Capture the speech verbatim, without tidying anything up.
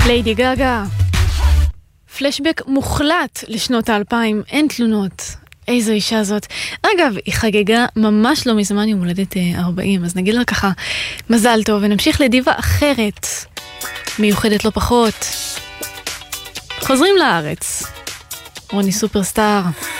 ליידי גגה, פלשבק מוחלט לשנות האלפיים, אין תלונות. איזו אישה זאת. אגב, היא חגגה ממש לא מזמן יום הולדת ארבעים, אז נגיד לה ככה, מזל טוב, ונמשיך לדיבה אחרת, מיוחדת לא פחות. חוזרים לארץ. רוני סופרסטאר.